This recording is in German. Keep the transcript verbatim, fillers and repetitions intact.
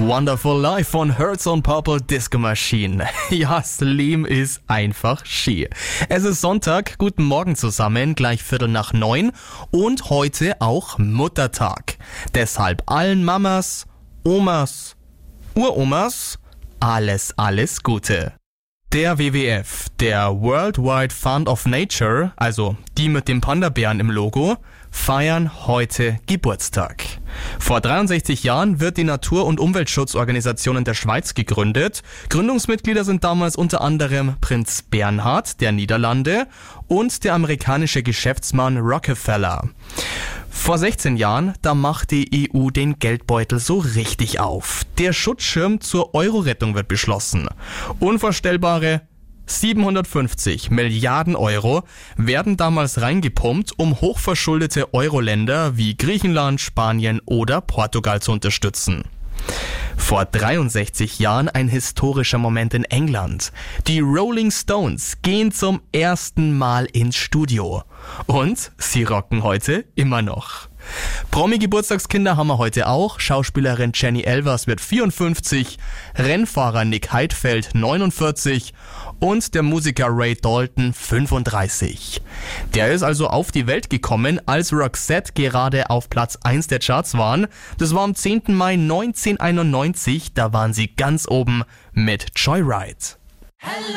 Wonderful Life von Hearts on Purple Disco Machine. Ja, Slim ist einfach schön. Es ist Sonntag, guten Morgen zusammen, gleich Viertel nach neun und heute auch Muttertag. Deshalb allen Mamas, Omas, Uromas, alles, alles Gute. Der W W F, der Worldwide Fund of Nature, also die mit dem Panda-Bären im Logo, feiern heute Geburtstag. Vor dreiundsechzig Jahren wird die Natur- und Umweltschutzorganisation in der Schweiz gegründet. Gründungsmitglieder sind damals unter anderem Prinz Bernhard der Niederlande und der amerikanische Geschäftsmann Rockefeller. Vor sechzehn Jahren, da macht die E U den Geldbeutel so richtig auf. Der Schutzschirm zur Euro-Rettung wird beschlossen. Unvorstellbare siebenhundertfünfzig Milliarden Euro werden damals reingepumpt, um hochverschuldete Euro-Länder wie Griechenland, Spanien oder Portugal zu unterstützen. Vor dreiundsechzig Jahren ein historischer Moment in England. Die Rolling Stones gehen zum ersten Mal ins Studio. Und sie rocken heute immer noch. Promi-Geburtstagskinder haben wir heute auch. Schauspielerin Jenny Elvers wird vierundfünfzig, Rennfahrer Nick Heidfeld neunundvierzig und der Musiker Ray Dalton fünfunddreißig. Der ist also auf die Welt gekommen, als Roxette gerade auf Platz eins der Charts waren. Das war am zehnten Mai neunzehnhunderteinundneunzig, da waren sie ganz oben mit Joyride. Hello.